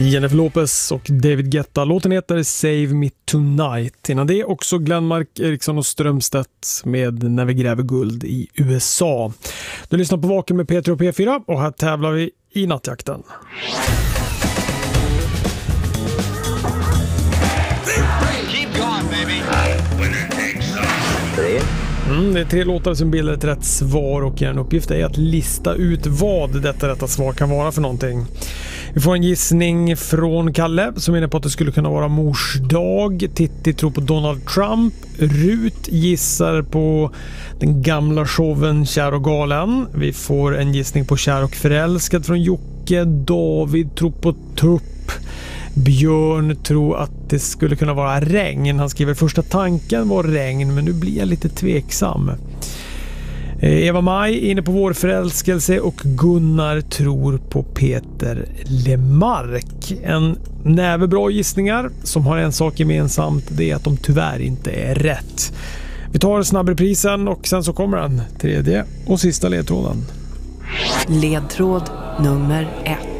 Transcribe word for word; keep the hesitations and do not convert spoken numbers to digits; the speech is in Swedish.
Jennifer Lopez och David Guetta. Låten heter Save Me Tonight. Innan det också Glenmark, Eriksson och Strömstedt med När vi gräver guld i U S A. Du lyssnar på Vaken med P tre och P fyra och här tävlar vi i nattjakten. Keep going, baby. Mm, det är tre låtar som bildar ett rätt svar och en uppgift är att lista ut vad detta rätta svar kan vara för någonting. Vi får en gissning från Kalle som menar på att det skulle kunna vara mors dag. Titti tror på Donald Trump. Rut gissar på den gamla showen Kär och galen. Vi får en gissning på Kär och förälskad från Jocke. David tror på tupp. Björn tror att det skulle kunna vara regn. Han skriver första tanken var regn, men nu blir jag lite tveksam. Eva Maj inne på vår förälskelse och Gunnar tror på Peter Lemark. En näve bra gissningar som har en sak gemensamt, det är att de tyvärr inte är rätt. Vi tar snabbreprisen och sen så kommer den tredje och sista ledtråden. Ledtråd nummer ett.